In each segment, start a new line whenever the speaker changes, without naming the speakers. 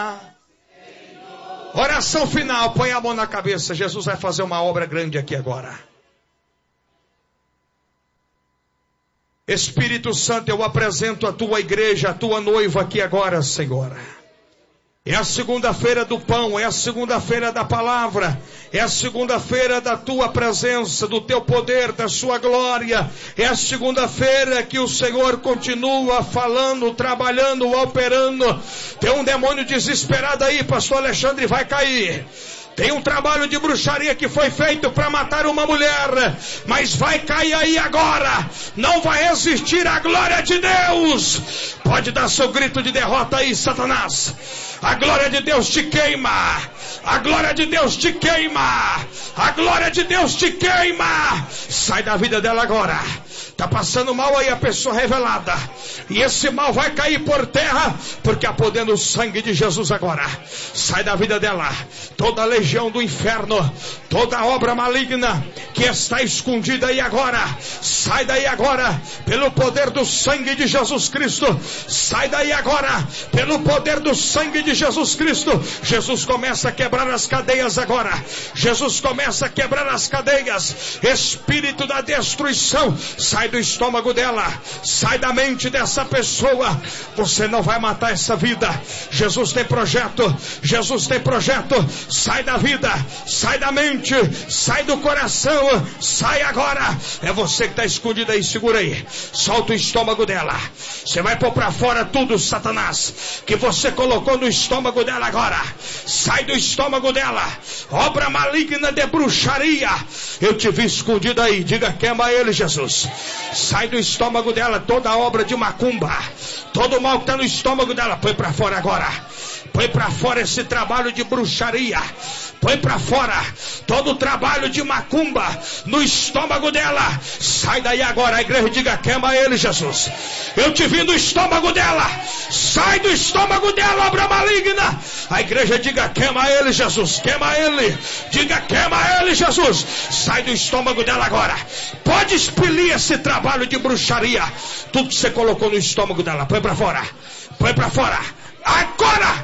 Oração final, põe a mão na cabeça. Jesus vai fazer uma obra grande aqui agora. Espírito Santo, eu apresento a tua igreja, a tua noiva aqui agora, Senhor. É a segunda-feira do pão, é a segunda-feira da palavra, é a segunda-feira da tua presença, do teu poder, da sua glória. É a segunda-feira que o Senhor continua falando, trabalhando, operando. Tem um demônio desesperado aí, pastor Alexandre, vai cair. Tem um trabalho de bruxaria que foi feito para matar uma mulher, mas vai cair aí agora. Não vai existir a glória de Deus. Pode dar seu grito de derrota aí, Satanás. A glória de Deus te queima. A glória de Deus te queima. A glória de Deus te queima. Sai da vida dela agora. Está passando mal aí a pessoa revelada. E esse mal vai cair por terra, porque há poder no sangue de Jesus agora. Sai da vida dela toda a legião do inferno, toda obra maligna que está escondida aí agora. Sai daí agora, pelo poder do sangue de Jesus Cristo. Sai daí agora, pelo poder do sangue de Jesus Cristo. Jesus começa a quebrar as cadeias agora. Jesus começa a quebrar as cadeias. Espírito da destruição, sai do estômago dela, sai da mente dessa pessoa. Você não vai matar essa vida. Jesus tem projeto, Jesus tem projeto. Sai da vida, sai da mente, sai do coração, sai agora. É você que está escondido aí, segura aí. Solta o estômago dela. Você vai pôr para fora tudo, Satanás, que você colocou no estômago dela agora. Sai do estômago dela. Obra maligna de bruxaria, eu te vi escondido aí. Diga, queima ele, Jesus. Sai do estômago dela toda a obra de macumba. Todo o mal que está no estômago dela, põe para fora agora. Põe para fora esse trabalho de bruxaria. Põe para fora todo o trabalho de macumba no estômago dela. Sai daí agora. A igreja diga, queima ele, Jesus. Eu te vi no estômago dela. Sai do estômago dela, obra maligna. A igreja diga, queima ele, Jesus. Queima ele. Diga, queima ele, Jesus. Sai do estômago dela agora. Pode expelir esse trabalho de bruxaria. Tudo que você colocou no estômago dela, põe para fora. Põe para fora. Agora!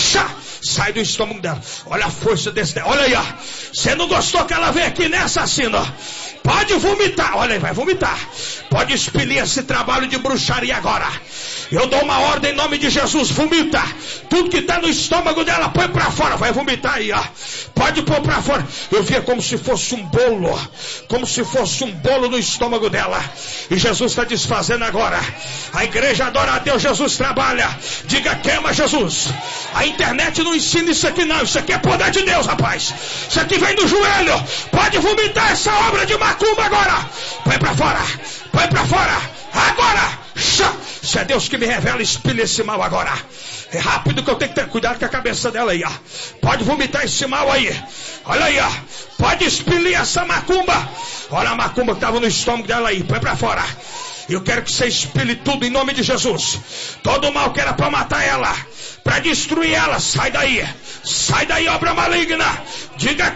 Sai do estômago dela. Olha a força desse. Olha aí, ó. Você não gostou que ela veio aqui, né, assassino? Pode vomitar. Olha aí, vai vomitar. Pode expelir esse trabalho de bruxaria agora. Eu dou uma ordem em nome de Jesus. Vomita. Tudo que está no estômago dela, põe para fora. Vai vomitar aí, ó. Pode pôr para fora. Eu via como se fosse um bolo. Como se fosse um bolo no estômago dela. E Jesus está desfazendo agora. A igreja adora a Deus. Jesus trabalha. Diga, queima, Jesus. A internet não ensina isso aqui não. Isso aqui é poder de Deus, rapaz. Isso aqui vem do joelho. Pode vomitar essa obra de macumba agora. Põe para fora. Põe para fora. Agora. Se é Deus que me revela, espelha esse mal agora. É rápido que eu tenho que ter cuidado com a cabeça dela aí, ó. Pode vomitar esse mal aí. Olha aí, ó. Pode expelir essa macumba. Olha a macumba que estava no estômago dela aí. Põe para fora. Eu quero que você expele tudo em nome de Jesus. Todo o mal que era para matar ela, para destruir ela, sai daí. Sai daí, obra maligna. Diga,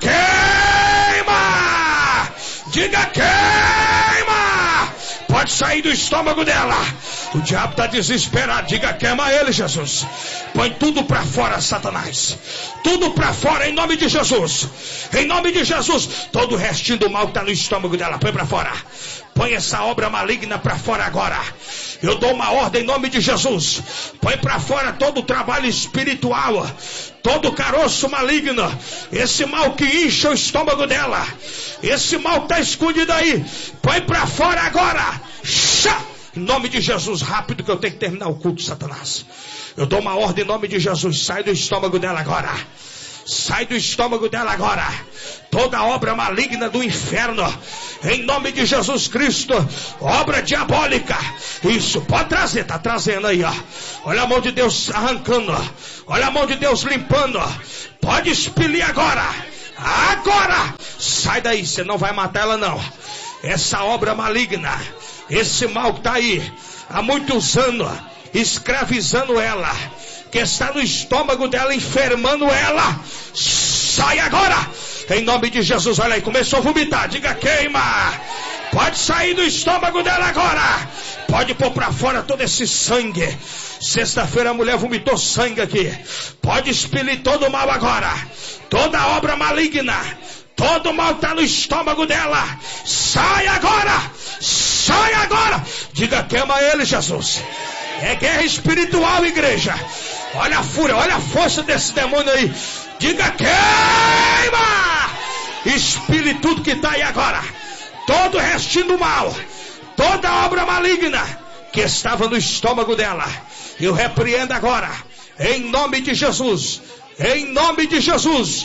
queima. Diga, queima. Pode sair do estômago dela. O diabo está desesperado. Diga, queima ele, Jesus. Põe tudo para fora, Satanás. Tudo para fora em nome de Jesus. Em nome de Jesus. Todo o restinho do mal que está no estômago dela, põe para fora. Põe essa obra maligna para fora agora. Eu dou uma ordem em nome de Jesus. Põe para fora todo o trabalho espiritual. Todo o caroço maligno. Esse mal que incha o estômago dela. Esse mal que está escondido aí. Põe para fora agora. Em nome de Jesus. Rápido que eu tenho que terminar o culto, Satanás. Eu dou uma ordem em nome de Jesus. Sai do estômago dela agora. Sai do estômago dela agora. Toda obra maligna do inferno. Em nome de Jesus Cristo. Obra diabólica. Isso, pode trazer. Está trazendo aí, ó. Olha a mão de Deus arrancando. Olha a mão de Deus limpando. Pode expelir agora. Agora. Sai daí. Você não vai matar ela não. Essa obra maligna. Esse mal que está aí. Há muitos anos. Escravizando ela. Que está no estômago dela, enfermando ela. Sai agora. Em nome de Jesus. Olha aí, começou a vomitar. Diga, queima. Pode sair do estômago dela agora. Pode pôr para fora todo esse sangue. Sexta-feira a mulher vomitou sangue aqui. Pode expelir todo o mal agora. Toda obra maligna. Todo mal está no estômago dela. Sai agora. Sai agora. Diga, queima ele, Jesus. É guerra espiritual, igreja. Olha a fúria, olha a força desse demônio aí. Diga, queima. Expire tudo que está aí agora. Todo o restinho do mal. Toda obra maligna que estava no estômago dela. Eu repreendo agora. Em nome de Jesus. Em nome de Jesus.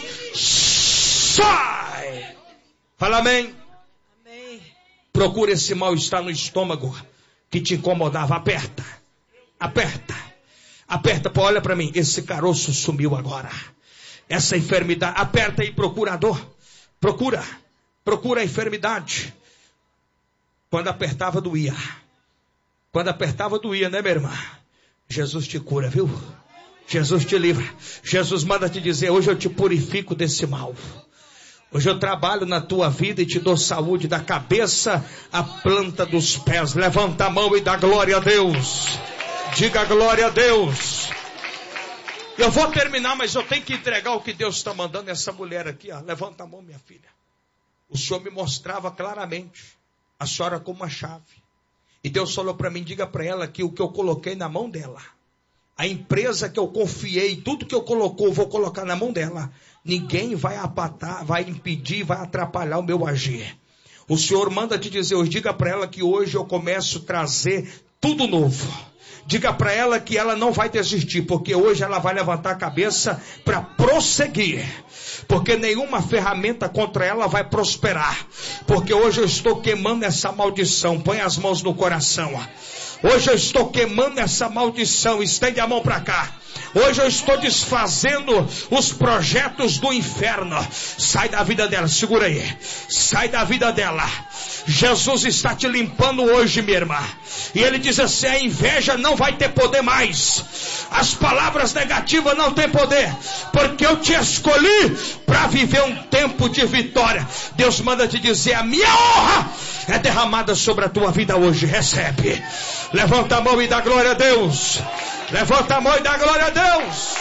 Sai. Fala amém.
Amém.
Procura esse mal-estar no estômago que te incomodava. Aperta. Aperta. Aperta. Pô, olha para mim. Esse caroço sumiu agora. Essa enfermidade. Aperta aí, procurador. Procura. Procura a enfermidade. Quando apertava, doía. Quando apertava, doía, né, minha irmã? Jesus te cura, viu? Jesus te livra. Jesus manda te dizer, hoje eu te purifico desse mal. Hoje eu trabalho na tua vida e te dou saúde da cabeça à planta dos pés. Levanta a mão e dá glória a Deus. Diga glória a Deus. Eu vou terminar, mas eu tenho que entregar o que Deus está mandando essa mulher aqui. Ó. Levanta a mão, minha filha. O Senhor me mostrava claramente a senhora com uma chave. E Deus falou para mim, diga para ela que o que eu coloquei na mão dela, a empresa que eu confiei, tudo que eu colocou, eu vou colocar na mão dela. Ninguém vai apatar, vai impedir, vai atrapalhar o meu agir. O Senhor manda te dizer hoje, diga para ela que hoje eu começo a trazer tudo novo. Diga para ela que ela não vai desistir, porque hoje ela vai levantar a cabeça para prosseguir. Porque nenhuma ferramenta contra ela vai prosperar. Porque hoje eu estou queimando essa maldição. Põe as mãos no coração. Hoje eu estou queimando essa maldição. Estende a mão para cá. Hoje eu estou desfazendo os projetos do inferno. Sai da vida dela, segura aí. Sai da vida dela. Jesus está te limpando hoje, minha irmã. E ele diz assim, a inveja não vai ter poder mais. As palavras negativas não têm poder. Porque eu te escolhi para viver um tempo de vitória. Deus manda te dizer, a minha honra é derramada sobre a tua vida hoje. Recebe. Levanta a mão e dá glória a Deus. Levanta a mão e dá glória a Deus.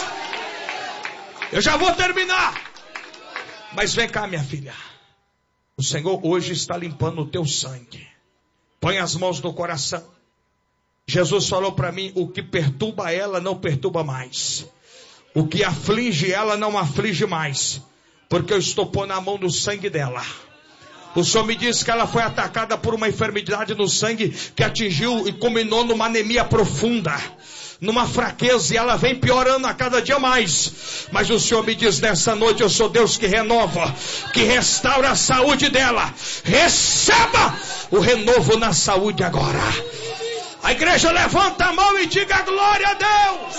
Eu já vou terminar. Mas vem cá, minha filha. O Senhor hoje está limpando o teu sangue. Põe as mãos no coração. Jesus falou para mim, o que perturba ela não perturba mais. O que aflige ela não aflige mais. Porque eu estou pondo a mão no sangue dela. O Senhor me disse que ela foi atacada por uma enfermidade no sangue que atingiu e culminou numa anemia profunda. Numa fraqueza, e ela vem piorando a cada dia mais. Mas o Senhor me diz nessa noite, eu sou Deus que renova, que restaura a saúde dela. Receba o renovo na saúde agora. A igreja levanta a mão e diga glória a Deus.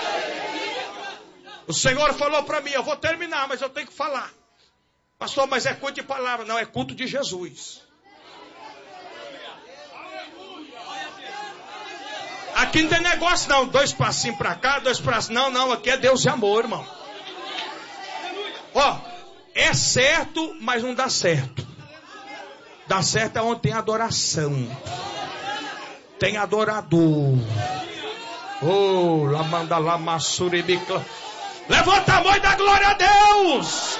O Senhor falou para mim, eu vou terminar, mas eu tenho que falar. Pastor, mas é culto de palavra. Não, é culto de Jesus. Aqui não tem negócio não, 2 passinhos para cá, 2 passinhos, não, aqui é Deus e amor, irmão. Ó, é certo, mas não dá certo. Dá certo é onde tem adoração. Tem adorador. Oh, lamanda lamassuribica. Levanta a mão e dá glória a Deus.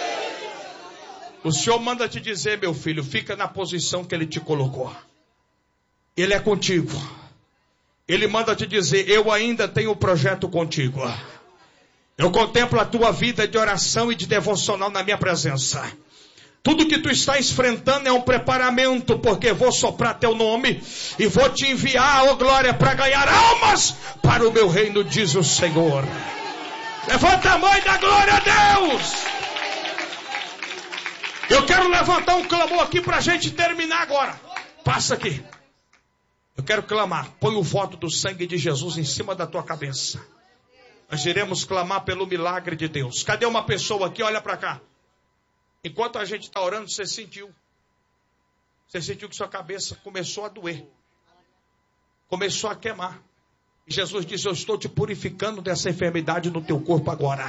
O Senhor manda te dizer, meu filho, fica na posição que Ele te colocou. Ele é contigo. Ele manda te dizer, eu ainda tenho um projeto contigo. Eu contemplo a tua vida de oração e de devocional na minha presença. Tudo que tu está enfrentando é um preparamento, porque vou soprar teu nome e vou te enviar, ó glória, para ganhar almas para o meu reino, diz o Senhor. Levanta a mão e dá glória a Deus. Eu quero levantar um clamor aqui para a gente terminar agora. Passa aqui. Eu quero clamar, põe o voto do sangue de Jesus em cima da tua cabeça. Nós iremos clamar pelo milagre de Deus. Cadê uma pessoa aqui? Olha para cá. Enquanto a gente está orando, você sentiu que sua cabeça começou a doer. Começou a queimar. E Jesus disse, eu estou te purificando dessa enfermidade no teu corpo agora.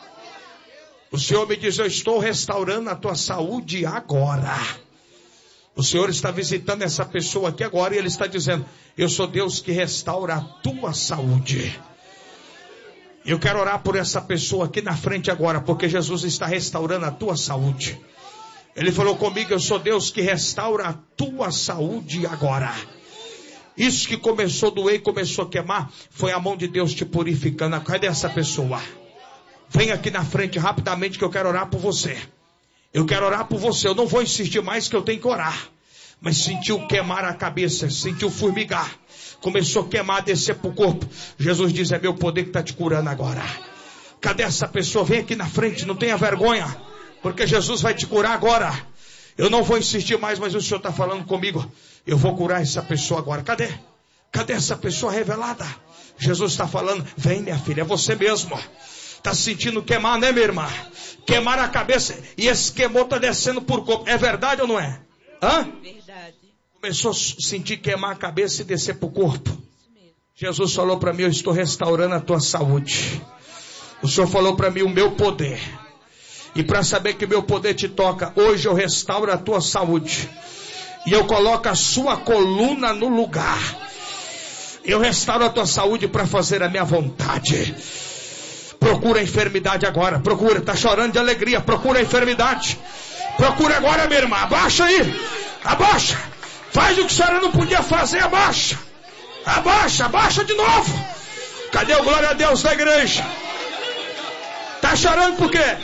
O Senhor me diz, eu estou restaurando a tua saúde agora. O Senhor está visitando essa pessoa aqui agora e Ele está dizendo: eu sou Deus que restaura a tua saúde. Eu quero orar por essa pessoa aqui na frente agora, porque Jesus está restaurando a tua saúde. Ele falou comigo: eu sou Deus que restaura a tua saúde agora. Isso que começou a doer, começou a queimar, foi a mão de Deus te purificando. Cadê essa pessoa? Vem aqui na frente rapidamente que eu quero orar por você. Eu quero orar por você. Eu não vou insistir mais que eu tenho que orar. Mas sentiu queimar a cabeça, sentiu formigar. Começou a queimar, descer para o corpo. Jesus diz: é meu poder que está te curando agora. Cadê essa pessoa? Vem aqui na frente, não tenha vergonha. Porque Jesus vai te curar agora. Eu não vou insistir mais, mas o Senhor está falando comigo. Eu vou curar essa pessoa agora. Cadê? Cadê essa pessoa revelada? Jesus está falando: vem, minha filha, é você mesmo. Está sentindo queimar, né, minha irmã? Queimar a cabeça. E esse queimou está descendo por corpo. É verdade ou não é? Hã?
Verdade.
Começou a sentir queimar a cabeça e descer para o corpo. Jesus falou para mim: eu estou restaurando a tua saúde. O Senhor falou para mim: o meu poder. E para saber que meu poder te toca, hoje eu restauro a tua saúde. E eu coloco a sua coluna no lugar. Eu restauro a tua saúde para fazer a minha vontade. Procura a enfermidade agora. Procura, está chorando de alegria. Procura a enfermidade. Procura agora, minha irmã. Abaixa aí. Abaixa. Faz o que a senhora não podia fazer. Abaixa. Abaixa, abaixa de novo. Cadê o glória a Deus da igreja? Está chorando por quê?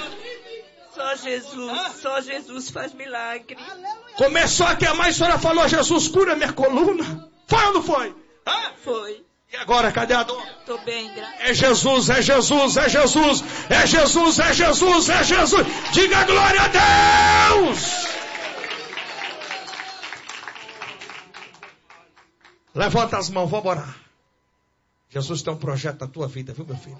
Só Jesus faz milagre.
Começou a queimar e a senhora falou: Jesus, cura minha coluna. Foi ou não foi?
Foi.
E agora, cadê a dor?
Tô bem, graças.
É Jesus, é Jesus, é Jesus, é Jesus, é Jesus, é Jesus. Diga glória a Deus. Levanta as mãos, vamos orar. Jesus tem um projeto na tua vida, viu, meu filho?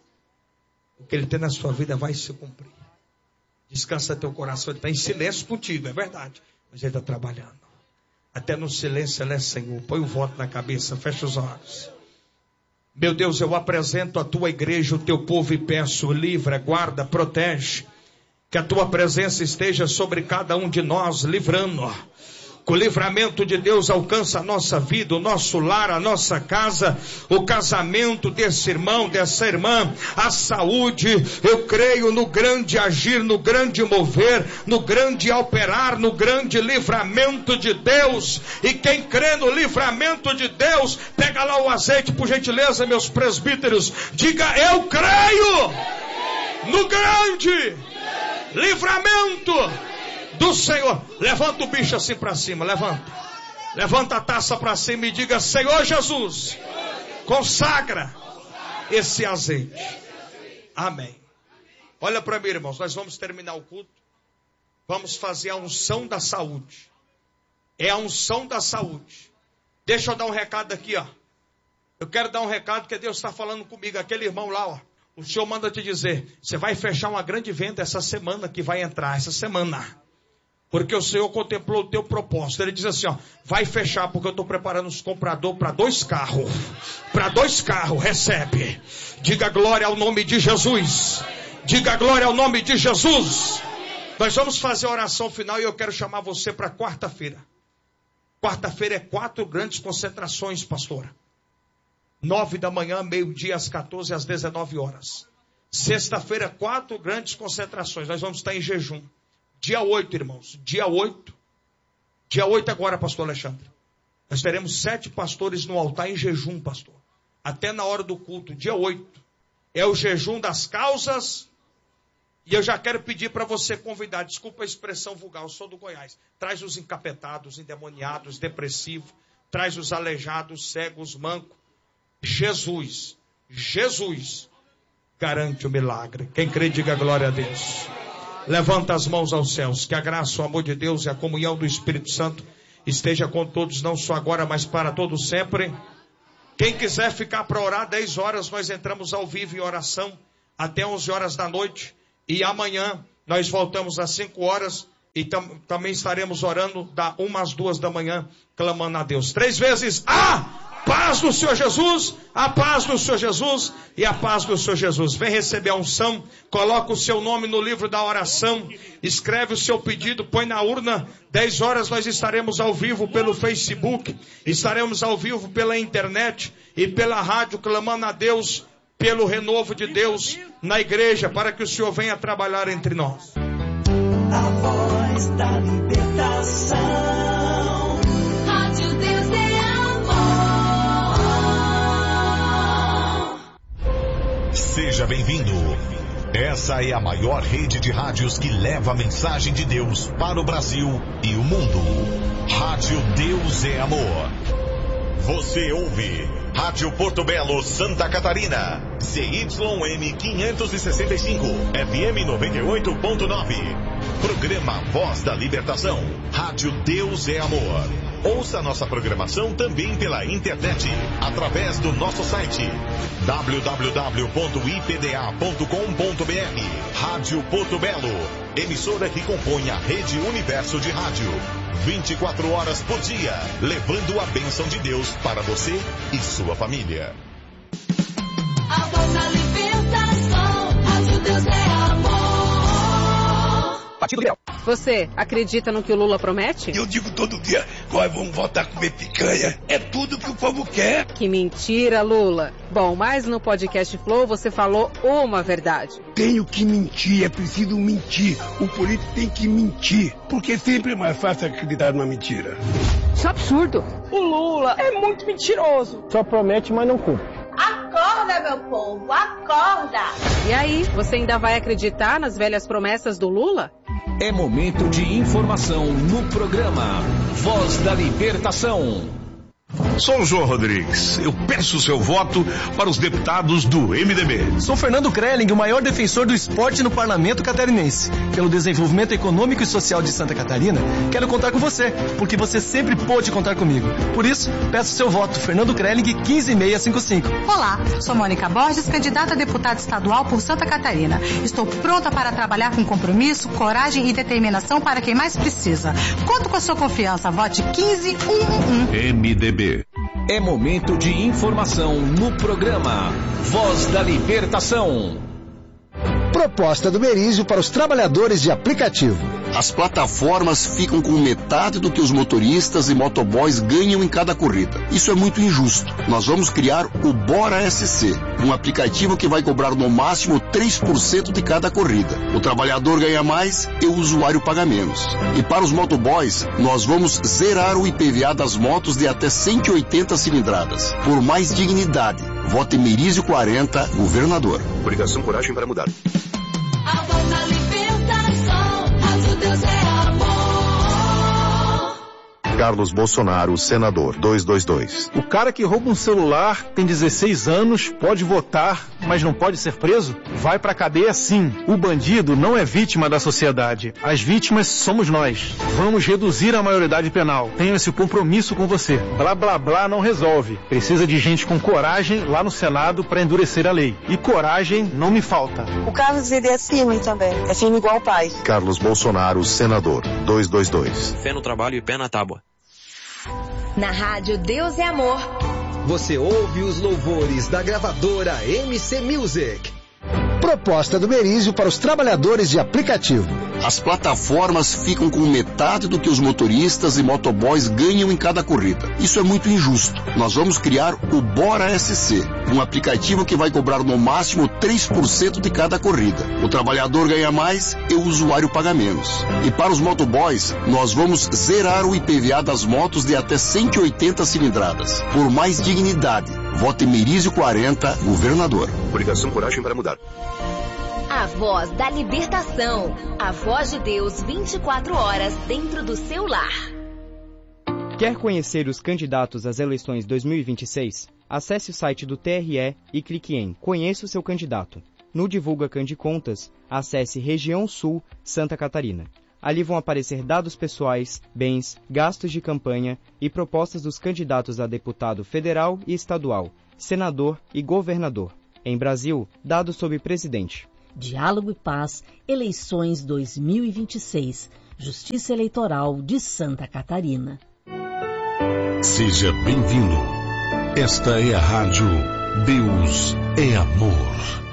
O que Ele tem na sua vida vai se cumprir. Descansa teu coração. Ele está em silêncio contigo, é verdade. Mas Ele está trabalhando. Até no silêncio Ele é Senhor. Põe o voto na cabeça, fecha os olhos. Meu Deus, eu apresento a tua igreja, o teu povo, e peço: livra, guarda, protege. Que a tua presença esteja sobre cada um de nós, livrando. Que o livramento de Deus alcança a nossa vida, o nosso lar, a nossa casa, o casamento desse irmão, dessa irmã, a saúde. Eu creio no grande agir, no grande mover, no grande operar, no grande livramento de Deus. E quem crê no livramento de Deus, pega lá o azeite, por gentileza, meus presbíteros. Diga: eu creio no grande livramento do Senhor. Levanta o bicho assim para cima, levanta. Levanta a taça para cima e diga: Senhor Jesus, consagra esse azeite. Amém. Olha para mim, irmãos, nós vamos terminar o culto. Vamos fazer a unção da saúde. É a unção da saúde. Deixa eu dar um recado aqui, ó. Eu quero dar um recado que Deus está falando comigo. Aquele irmão lá, ó. O Senhor manda te dizer: você vai fechar uma grande venda essa semana que vai entrar, essa semana. Porque o Senhor contemplou o teu propósito. Ele diz assim, ó: vai fechar porque eu estou preparando os compradores para 2 carros. Para 2 carros, recebe. Diga glória ao nome de Jesus. Diga glória ao nome de Jesus. Nós vamos fazer a oração final e eu quero chamar você para quarta-feira. Quarta-feira é 4 grandes concentrações, pastora. 9 da manhã, meio-dia, às 14, às 19 horas. Sexta-feira, 4 grandes concentrações. Nós vamos estar em jejum. Dia 8, irmãos. Dia 8. Dia 8 agora, pastor Alexandre. Nós teremos 7 pastores no altar em jejum, pastor. Até na hora do culto. Dia 8. É o jejum das causas. E eu já quero pedir para você convidar. Desculpa a expressão vulgar, eu sou do Goiás. Traz os encapetados, endemoniados, depressivos. Traz os aleijados, cegos, mancos. Jesus garante o milagre. Quem crê, diga glória a Deus. Levanta as mãos aos céus. Que a graça, o amor de Deus e a comunhão do Espírito Santo esteja com todos, não só agora, mas para todos sempre. Quem quiser ficar para orar, 10 horas nós entramos ao vivo em oração até 11 horas da noite. E amanhã nós voltamos às 5 horas e também estaremos orando da 1 às 2 da manhã, clamando a Deus. 3 vezes. Paz do Senhor Jesus, a paz do Senhor Jesus e a paz do Senhor Jesus. Vem receber a unção, coloca o seu nome no livro da oração, escreve o seu pedido, põe na urna. 10 horas nós estaremos ao vivo pelo Facebook, estaremos ao vivo pela internet e pela rádio, clamando a Deus pelo renovo de Deus na igreja, para que o Senhor venha trabalhar entre nós.
A voz da libertação.
Seja bem-vindo. Essa é a maior rede de rádios que leva a mensagem de Deus para o Brasil e o mundo. Rádio Deus é Amor. Você ouve Rádio Porto Belo, Santa Catarina. CYM 565, FM 98.9. Programa Voz da Libertação. Rádio Deus é Amor. Ouça nossa programação também pela internet, através do nosso site www.ipda.com.br. Rádio Porto Belo, emissora que compõe a Rede Universo de Rádio. 24 horas por dia, levando a bênção de Deus para você e sua família.
A voz da libertação, Rádio Deus é Amor.
Você acredita no que o Lula promete?
Eu digo todo dia, nós vamos voltar a comer picanha. É tudo que o povo quer.
Que mentira, Lula. Bom, mas no podcast Flow você falou uma verdade.
Tenho que mentir, é preciso mentir. O político tem que mentir, porque sempre é mais fácil acreditar numa mentira.
Isso é absurdo.
O Lula é muito mentiroso.
Só promete, mas não cumpre.
Acorda, meu povo, acorda!
E aí, você ainda vai acreditar nas velhas promessas do Lula?
É momento de informação no programa Voz da Libertação.
Sou o João Rodrigues. Eu peço o seu voto para os deputados do MDB.
Sou Fernando Krelling, o maior defensor do esporte no parlamento catarinense. Pelo desenvolvimento econômico e social de Santa Catarina, quero contar com você, porque você sempre pôde contar comigo. Por isso, peço o seu voto, Fernando Krelling, 15655.
Olá, sou Mônica Borges, candidata a deputada estadual por Santa Catarina. Estou pronta para trabalhar com compromisso, coragem e determinação para quem mais precisa. Conto com a sua confiança. Vote 15111.
MDB.
É momento de informação no programa Voz da Libertação.
Proposta do Merizio para os trabalhadores de aplicativo.
As plataformas ficam com metade do que os motoristas e motoboys ganham em cada corrida. Isso é muito injusto. Nós vamos criar o Bora SC, um aplicativo que vai cobrar no máximo 3% de cada corrida. O trabalhador ganha mais e o usuário paga menos. E para os motoboys, nós vamos zerar o IPVA das motos de até 180 cilindradas. Por mais dignidade, vote Merizio 40, governador.
Coligação Coragem para Mudar.
A voz da libertação, Rádio Deus é Amor.
Carlos Bolsonaro, senador, 222.
O cara que rouba um celular, tem 16 anos, pode votar, mas não pode ser preso? Vai pra cadeia sim. O bandido não é vítima da sociedade. As vítimas somos nós. Vamos reduzir a maioridade penal. Tenho esse compromisso com você. Blá blá blá não resolve. Precisa de gente com coragem lá no Senado pra endurecer a lei. E coragem não me falta.
O Carlos, ele é firme também. É firme igual o pai.
Carlos Bolsonaro, senador, 222.
Fé no trabalho e pé na tábua.
Na Rádio Deus é Amor.
Você ouve os louvores da gravadora MC Music.
Proposta do Merizio para os trabalhadores de aplicativo.
As plataformas ficam com metade do que os motoristas e motoboys ganham em cada corrida. Isso é muito injusto. Nós vamos criar o Bora SC, um aplicativo que vai cobrar no máximo 3% de cada corrida. O trabalhador ganha mais e o usuário paga menos. E para os motoboys, nós vamos zerar o IPVA das motos de até 180 cilindradas. Por mais dignidade, vote Merizio 40, governador.
Coligação Coragem para Mudar.
A voz da libertação. A voz de Deus 24 horas dentro do seu lar.
Quer conhecer os candidatos às eleições 2026? Acesse o site do TRE e clique em Conheça o seu candidato. No Divulga Candicontas, acesse Região Sul, Santa Catarina. Ali vão aparecer dados pessoais, bens, gastos de campanha e propostas dos candidatos a deputado federal e estadual, senador e governador. Em Brasil, dados sobre presidente.
Diálogo e Paz, eleições 2026, Justiça Eleitoral de Santa Catarina.
Seja bem-vindo.
Esta é a rádio Deus é Amor.